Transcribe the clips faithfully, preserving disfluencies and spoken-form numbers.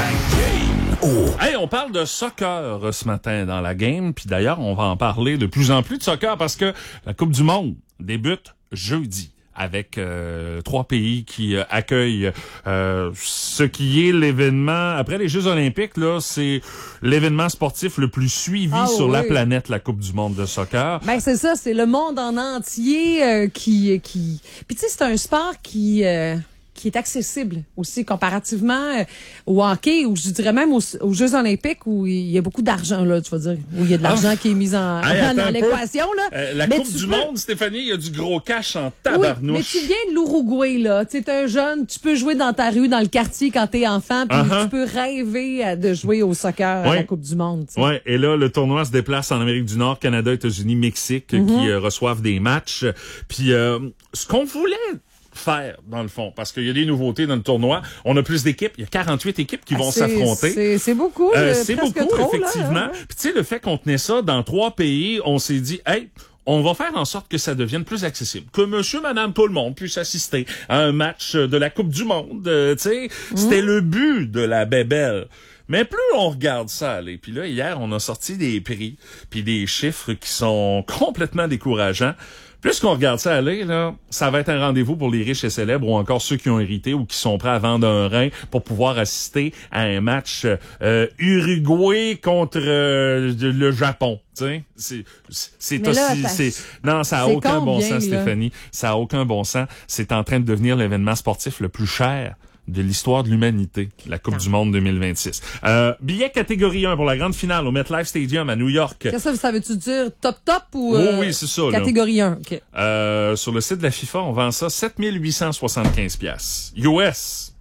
Oh. Hey, on parle de soccer ce matin dans la game, puis d'ailleurs, on va en parler de plus en plus de soccer parce que la Coupe du Monde débute jeudi avec euh, trois pays qui euh, accueillent euh, ce qui est l'événement. Après les Jeux olympiques, là, c'est l'événement sportif le plus suivi ah, sur oui. la planète, la Coupe du monde de soccer. Ben c'est ça, c'est le monde en entier euh, qui qui. Puis tu sais, c'est un sport qui euh, qui est accessible aussi comparativement euh, au hockey ou je dirais même aux, aux Jeux olympiques où il y a beaucoup d'argent là, tu vas dire, où il y a de l'argent ah. qui est mis en hey, dans l'équation là. Euh, la mais Coupe du peux... monde, Stéphanie, il y a du gros cash en tabarnouche. Oui, mais tu viens de l'Uruguay là, tu es un jeune, tu peux jouer dans ta rue, dans le quartier quand t'es enfant, puis uh-huh. tu peux rêver de jouer au soccer ouais. à la Coupe du monde. T'sais. Ouais, et là le tournoi se déplace en Amérique du Nord, Canada, États-Unis, Mexique, mm-hmm. qui euh, reçoivent des matchs. Puis euh, ce qu'on voulait faire, dans le fond, parce qu'il y a des nouveautés dans le tournoi. On a plus d'équipes. Il y a quarante-huit équipes qui ah, vont c'est, s'affronter. C'est, c'est beaucoup. Euh, c'est beaucoup, trop, effectivement. Là, hein. Puis tu sais, le fait qu'on tenait ça dans trois pays, on s'est dit, hey, on va faire en sorte que ça devienne plus accessible, que monsieur, madame, tout le monde puisse assister à un match de la Coupe du monde. Euh, tu sais, mmh. C'était le but de la bébelle. Mais plus on regarde ça aller, puis là, hier, on a sorti des prix, puis des chiffres qui sont complètement décourageants. Plus qu'on regarde ça aller, là, ça va être un rendez-vous pour les riches et célèbres ou encore ceux qui ont hérité ou qui sont prêts à vendre un rein pour pouvoir assister à un match euh, Uruguay contre euh, le Japon. Tu sais, c'est c'est aussi là, c'est non, ça a aucun combien, bon sens, là? Stéphanie. Ça a aucun bon sens. C'est en train de devenir l'événement sportif le plus cher de l'histoire de l'humanité, la Coupe non. du monde deux mille vingt-six. Euh, billet catégorie un pour la grande finale au MetLife Stadium à New York. Qu'est-ce que ça veut-tu dire? Top top ou euh, oh, oui, c'est ça, catégorie là. un? Okay. Euh, sur le site de la FIFA, on vend ça sept mille huit cent soixante-quinze piastres. U S.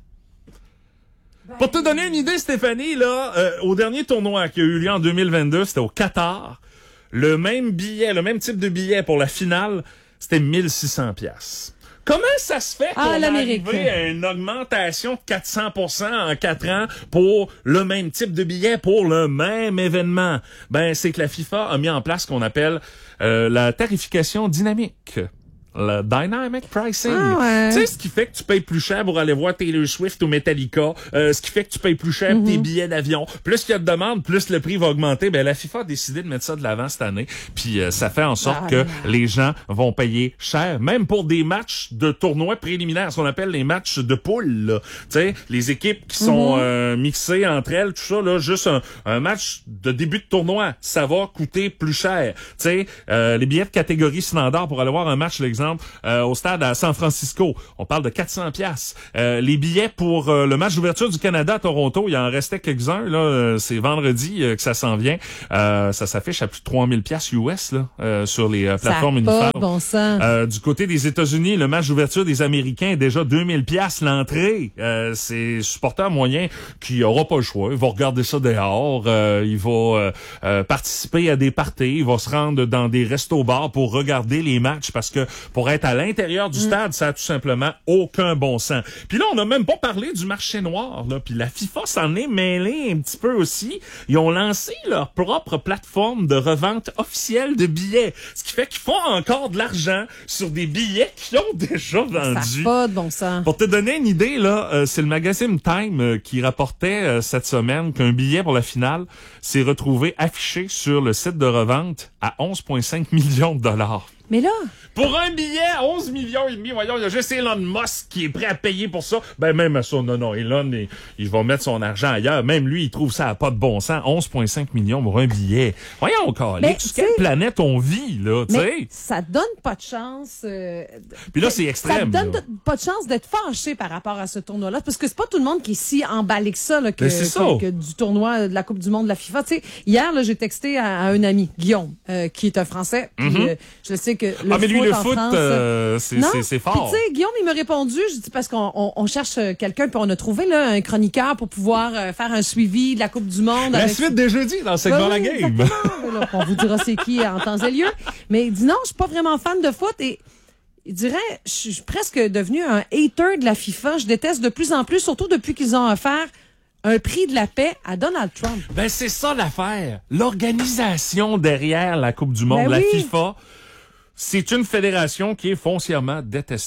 Ben, pour te donner une idée, Stéphanie, là, euh, au dernier tournoi qui a eu lieu en deux mille vingt-deux, c'était au Qatar. Le même billet, le même type de billet pour la finale, c'était mille six cents piastres. Comment ça se fait qu'on ah, est arrivé à une augmentation de quatre cents pour cent en quatre ans pour le même type de billet, pour le même événement? Ben, c'est que la FIFA a mis en place ce qu'on appelle euh, la tarification dynamique. Le dynamic pricing. Ah ouais. Tu sais, ce qui fait que tu payes plus cher pour aller voir Taylor Swift ou Metallica, euh, ce qui fait que tu payes plus cher mm-hmm. tes billets d'avion. Plus il y a de demande, plus le prix va augmenter. Ben, la FIFA a décidé de mettre ça de l'avant cette année. Puis euh, ça fait en sorte ah, que ouais. les gens vont payer cher, même pour des matchs de tournois préliminaires, ce qu'on appelle les matchs de poule. Tu sais, les équipes qui sont mm-hmm. euh, mixées entre elles, tout ça, là, juste un, un match de début de tournoi, ça va coûter plus cher. Tu sais, euh, les billets de catégorie standard pour aller voir un match, l'exemple, Euh, au stade à San Francisco, on parle de quatre cents piastres. Euh, les billets pour euh, le match d'ouverture du Canada à Toronto, il en restait quelques-uns. Là, euh, c'est vendredi euh, que ça s'en vient. Euh, ça s'affiche à plus de trois mille piastres U S là, euh, sur les euh, plateformes uniformes. Bon sens. Euh, du côté des États-Unis, le match d'ouverture des Américains est déjà deux mille piastres l'entrée. Euh, c'est supporter moyen qui aura pas le choix. Il va regarder ça dehors. Euh, il va euh, euh, participer à des parties. Il va se rendre dans des restos-bars pour regarder les matchs parce que pour être à l'intérieur du stade, mm. ça a tout simplement aucun bon sens. Puis là, on n'a même pas parlé du marché noir, là. Puis la FIFA s'en est mêlée un petit peu aussi. Ils ont lancé leur propre plateforme de revente officielle de billets. Ce qui fait qu'ils font encore de l'argent sur des billets qu'ils ont déjà vendus. Ça n'a pas de bon sens. Pour te donner une idée, là, euh, c'est le magazine Time euh, qui rapportait euh, cette semaine qu'un billet pour la finale s'est retrouvé affiché sur le site de revente à onze virgule cinq millions de dollars. Mais là... Pour un billet à onze millions et demi, voyons, il y a juste Elon Musk qui est prêt à payer pour ça. Ben, même à ça, non, non, Elon, il, il va mettre son argent ailleurs. Même lui, il trouve ça à pas de bon sens. onze virgule cinq millions pour un billet. Voyons encore, sur quelle planète on vit, là, tu sais? Ça donne pas de chance. Euh, Puis là, c'est extrême. Ça donne là. pas de chance d'être fâché par rapport à ce tournoi-là. Parce que c'est pas tout le monde qui est si emballé que ça, là, que, ça. que, que du tournoi de la Coupe du monde de la FIFA. Tu sais, hier, là, j'ai texté à, à un ami, Guillaume, euh, qui est un Français. Puis, mm-hmm. euh, je sais que le ah, mais lui, foot le en foot, France, euh, c'est, c'est, c'est fort. Puis, tu sais, Guillaume, il m'a répondu, je dis, parce qu'on on, on cherche quelqu'un, puis on a trouvé là un chroniqueur pour pouvoir euh, faire un suivi de la Coupe du monde. La avec... suite de jeudi dans le segment bah, La oui, Game. Là, on vous dira c'est qui en temps et lieu. Mais il dit non, je suis pas vraiment fan de foot et il dirait, je suis presque devenu un hater de la FIFA. Je déteste de plus en plus, surtout depuis qu'ils ont offert un prix de la paix à Donald Trump. Ben, c'est ça l'affaire. L'organisation derrière la Coupe du monde, ben la oui. FIFA, c'est une fédération qui est foncièrement détestable.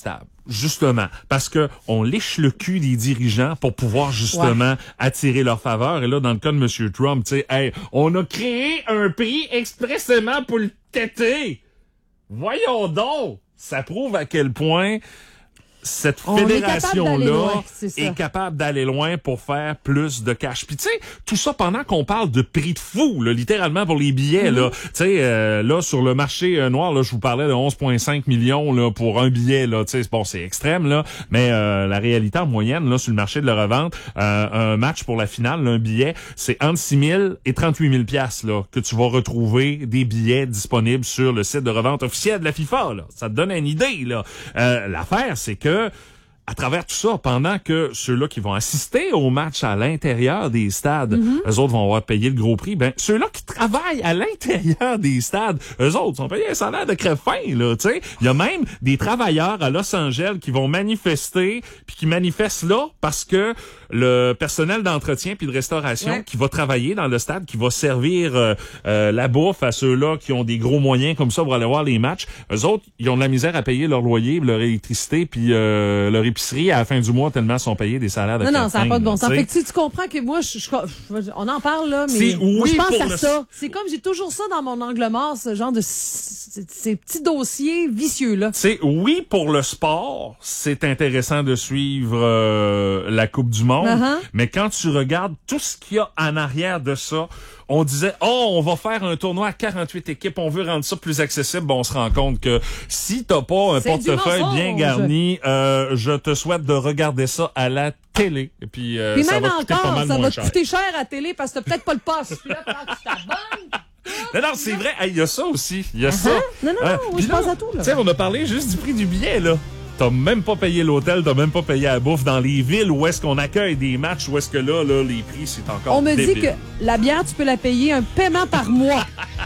Justement, parce que on lèche le cul des dirigeants pour pouvoir justement ouais. attirer leur faveur. Et là, dans le cas de M. Trump, tu sais, hey, on a créé un prix expressément pour le têter. Voyons donc! Ça prouve à quel point cette fédération-là est, est capable d'aller loin pour faire plus de cash. Puis tu sais, tout ça pendant qu'on parle de prix de fou, là, littéralement pour les billets. Mm-hmm. Là, tu sais, euh, là sur le marché euh, noir, là, je vous parlais de onze virgule cinq millions là pour un billet. Là, tu sais, bon, c'est extrême là, mais euh, la réalité en moyenne là sur le marché de la revente, euh, un match pour la finale, là, un billet, c'est entre six mille et trente-huit mille piastres là que tu vas retrouver des billets disponibles sur le site de revente officiel de la FIFA. Là, ça te donne une idée là. Euh, l'affaire, c'est que à travers tout ça, pendant que ceux-là qui vont assister au match à l'intérieur des stades, mm-hmm. eux autres vont avoir payé le gros prix, ben ceux-là qui travaillent à l'intérieur des stades, eux autres sont payés un salaire de crève-faim, là, tu sais. Il y a même des travailleurs à Los Angeles qui vont manifester, puis qui manifestent là parce que le personnel d'entretien puis de restauration ouais. qui va travailler dans le stade, qui va servir euh, euh, la bouffe à ceux-là qui ont des gros moyens comme ça pour aller voir les matchs, eux autres, ils ont de la misère à payer leur loyer, leur électricité, puis euh, leur épicerie à la fin du mois tellement sont payés des salaires de Non, non, ça n'a pas de bon sens. Fait que tu, tu comprends que moi, je, je, je, on en parle, là, mais oui moi, je pense à le... ça. C'est comme, j'ai toujours ça dans mon angle mort, ce genre de ces petits dossiers vicieux-là. C'est oui, pour le sport, c'est intéressant de suivre euh, la Coupe du Monde, uh-huh. mais quand tu regardes tout ce qu'il y a en arrière de ça, on disait, oh, on va faire un tournoi à quarante-huit équipes, on veut rendre ça plus accessible. Bon, on se rend compte que si t'as pas un c'est portefeuille bien garni, euh, je te souhaite de regarder ça à la télé. Et puis, euh, puis ça même va coûter encore, pas mal ça moins va te coûter cher à la télé parce que t'as peut-être pas le poste. Puis là, quand tu t'abonnes, non, non, c'est vrai. Il hey, y a ça aussi. Il y a uh-huh. ça. Non, non, non, euh, je pense à tout, là. Tu sais, on a parlé juste du prix du billet, là. T'as même pas payé l'hôtel, t'as même pas payé la bouffe dans les villes où est-ce qu'on accueille des matchs, où est-ce que là, là, les prix, c'est encore On me débile. dit que la bière, tu peux la payer un paiement par mois.